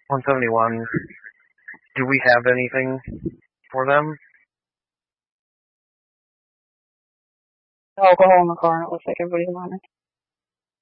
171. Do we have anything for them? Alcohol in the car, and it looks like everybody's minor.